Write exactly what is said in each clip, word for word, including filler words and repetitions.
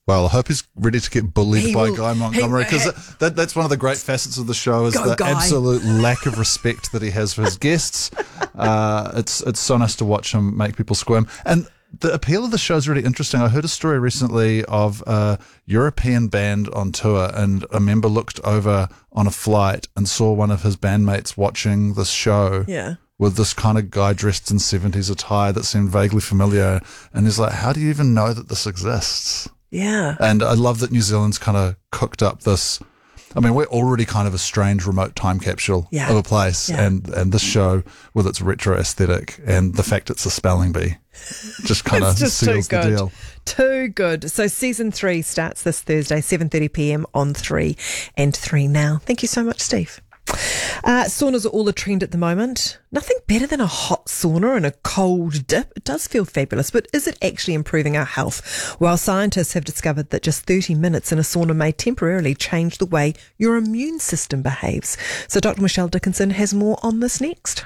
Well, I hope he's ready to get bullied He by will- Guy Montgomery, he- because that, that's one of the great facets of the show is Go, the Guy. absolute lack of respect that he has for his guests. Uh, it's it's so nice to watch him make people squirm. And the appeal of the show is really interesting. I heard a story recently of a European band on tour, and a member looked over on a flight and saw one of his bandmates watching this show. Yeah. With this kind of guy dressed in seventies attire that seemed vaguely familiar. And he's like, how do you even know that this exists? Yeah. And I love that New Zealand's kind of cooked up this. I mean, we're already kind of a strange remote time capsule Yeah. of a place. Yeah. And, and this show, with its retro aesthetic and the fact it's a spelling bee, just kind of It's just too seals the good. deal. Too good. So season three starts this Thursday, seven thirty p.m. on three and three Now. Thank you so much, Steve. Uh, saunas are all a trend at the moment. Nothing better than a hot sauna and a cold dip. It does feel fabulous, but is it actually improving our health? Well, scientists have discovered that just thirty minutes in a sauna may temporarily change the way your immune system behaves. So Doctor Michelle Dickinson has more on this next.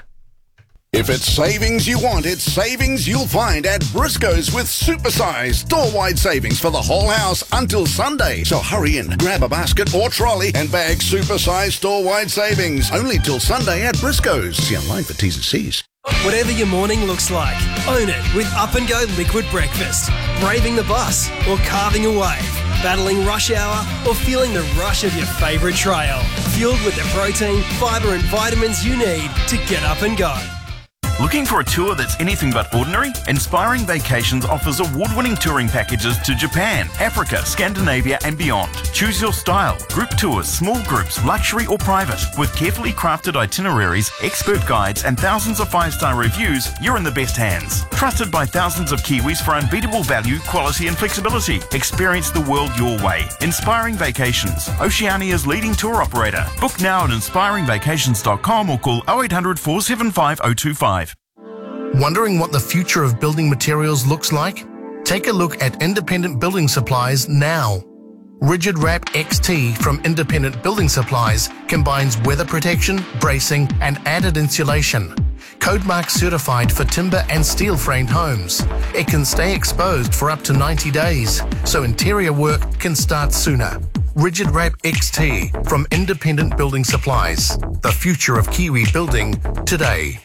If it's savings you want, it's savings you'll find at Briscoe's with supersized store-wide savings for the whole house until Sunday. So hurry in, grab a basket or trolley and bag supersized store-wide savings. Only till Sunday at Briscoe's. See online for T's and C's. Whatever your morning looks like, own it with Up and Go Liquid Breakfast. Braving the bus or carving a wave, battling rush hour or feeling the rush of your favourite trail. Fueled with the protein, fibre and vitamins you need to get up and go. Looking for a tour that's anything but ordinary? Inspiring Vacations offers award-winning touring packages to Japan, Africa, Scandinavia and beyond. Choose your style. Group tours, small groups, luxury or private. With carefully crafted itineraries, expert guides and thousands of five-star reviews, you're in the best hands. Trusted by thousands of Kiwis for unbeatable value, quality and flexibility. Experience the world your way. Inspiring Vacations, Oceania's leading tour operator. Book now at inspiring vacations dot com or call oh eight hundred, four seven five, oh two five. Wondering what the future of building materials looks like? Take a look at Independent Building Supplies now. Rigid Wrap X T from Independent Building Supplies combines weather protection, bracing and added insulation. Codemark certified for timber and steel framed homes. It can stay exposed for up to ninety days, so interior work can start sooner. Rigid Wrap X T from Independent Building Supplies. The future of Kiwi building today.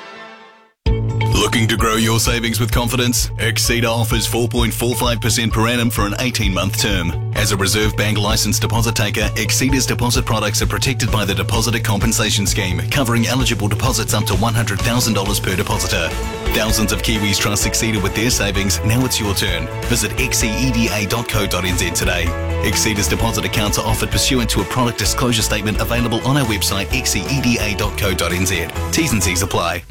Looking to grow your savings with confidence? Exceeder offers four point four five percent per annum for an eighteen-month term. As a Reserve Bank licensed deposit taker, Exceeder's deposit products are protected by the Depositor Compensation Scheme, covering eligible deposits up to one hundred thousand dollars per depositor. Thousands of Kiwis trust Exceeder with their savings. Now it's your turn. Visit exceeda dot co dot n z today. Exceeder's deposit accounts are offered pursuant to a product disclosure statement available on our website exceeda dot co dot n z. T's and C's apply.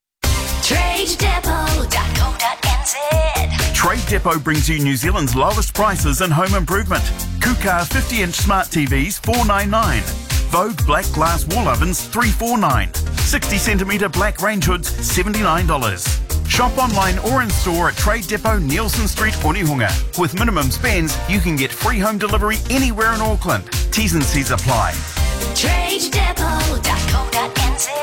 trade depot dot co dot n z. Trade Depot brings you New Zealand's lowest prices in home improvement. Kukar fifty-inch smart T Vs, four ninety-nine. Vogue black glass wall ovens, three forty-nine. sixty centimetre black range hoods, seventy-nine dollars. Shop online or in store at Trade Depot, Nielsen Street, Onehunga. With minimum spends, you can get free home delivery anywhere in Auckland. T's and C's apply. trade depot dot co dot n z.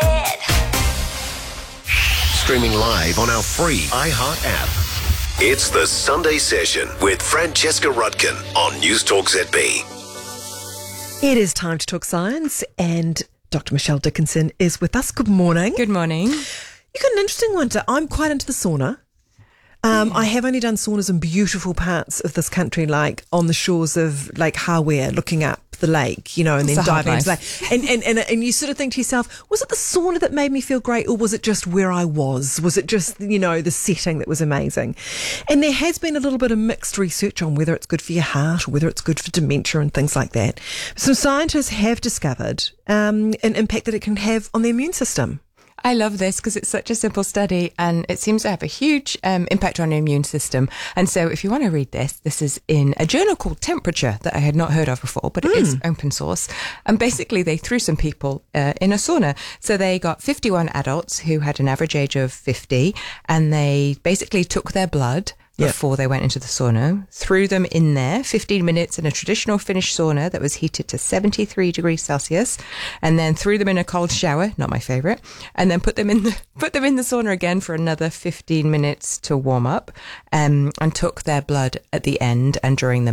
Streaming live on our free iHeart app. It's the Sunday Session with Francesca Rudkin on News Talk Z B. It is time to talk science, and Doctor Michelle Dickinson is with us. Good morning. Good morning. You got an interesting one. To, I'm quite into the sauna. Um, I have only done saunas in beautiful parts of this country, like on the shores of Lake Hawea, looking up the lake, you know, and then It's a hard diving into the life. lake. And, and, and, and you sort of think to yourself, was it the sauna that made me feel great, or was it just where I was? Was it just, you know, the setting that was amazing? And there has been a little bit of mixed research on whether it's good for your heart or whether it's good for dementia and things like that. Some scientists have discovered um, an impact that it can have on the immune system. I love this because it's such a simple study and it seems to have a huge um, impact on your immune system. And so if you want to read this, this is in a journal called Temperature that I had not heard of before, but it Mm. is open source. And basically they threw some people uh, in a sauna. So they got fifty-one adults who had an average age of fifty, and they basically took their blood Yep. before they went into the sauna, threw them in there, fifteen minutes in a traditional Finnish sauna that was heated to seventy-three degrees Celsius, and then threw them in a cold shower, not my favourite, and then put them in the put them in the sauna again for another fifteen minutes to warm up, um, and took their blood at the end and during the